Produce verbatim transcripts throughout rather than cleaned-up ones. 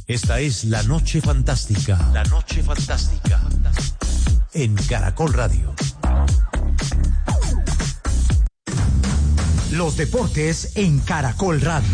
Esta es La Noche Fantástica. La Noche Fantástica. En Caracol Radio. Los deportes en Caracol Radio.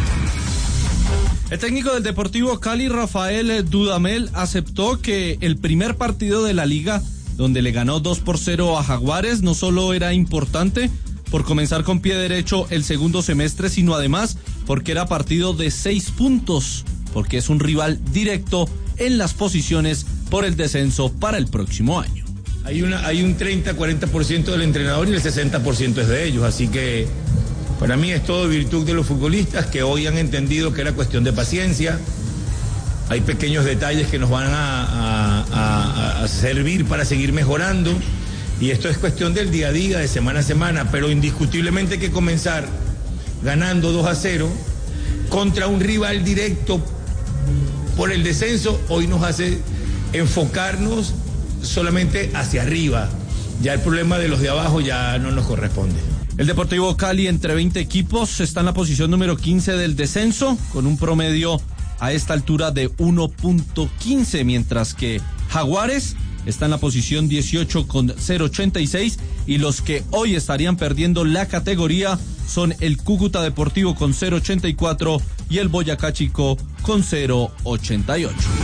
El técnico del Deportivo Cali, Rafael Dudamel, aceptó que el primer partido de la liga, donde le ganó dos por cero a Jaguares, no solo era importante por comenzar con pie derecho el segundo semestre, sino además porque era partido de seis puntos, porque es un rival directo en las posiciones por el descenso para el próximo año. Hay, una, hay un treinta a cuarenta por ciento del entrenador y el sesenta por ciento es de ellos, así que para mí es todo virtud de los futbolistas que hoy han entendido que era cuestión de paciencia. Hay pequeños detalles que nos van a, a, a, a servir para seguir mejorando y esto es cuestión del día a día, de semana a semana, pero indiscutiblemente hay que comenzar ganando dos a cero contra un rival directo por el descenso. Hoy nos hace enfocarnos solamente hacia arriba. Ya el problema de los de abajo ya no nos corresponde. El Deportivo Cali, entre veinte equipos, está en la posición número quince del descenso, con un promedio a esta altura de uno punto quince, mientras que Jaguares está en la posición dieciocho con cero ochenta y seis, y los que hoy estarían perdiendo la categoría son el Cúcuta Deportivo con cero ochenta y cuatro y el Boyacá Chico con cero ochenta y ocho.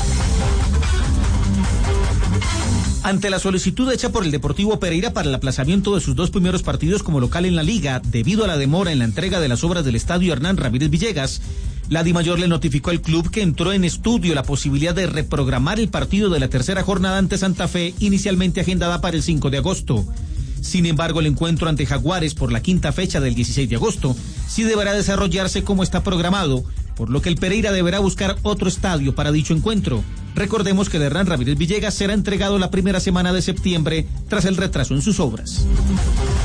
Ante la solicitud hecha por el Deportivo Pereira para el aplazamiento de sus dos primeros partidos como local en la liga, debido a la demora en la entrega de las obras del estadio Hernán Ramírez Villegas, la Dimayor le notificó al club que entró en estudio la posibilidad de reprogramar el partido de la tercera jornada ante Santa Fe, inicialmente agendada para el cinco de agosto. Sin embargo, el encuentro ante Jaguares por la quinta fecha del dieciséis de agosto sí deberá desarrollarse como está programado, por lo que el Pereira deberá buscar otro estadio para dicho encuentro. Recordemos que el Hernán Ramírez Villegas será entregado la primera semana de septiembre tras el retraso en sus obras.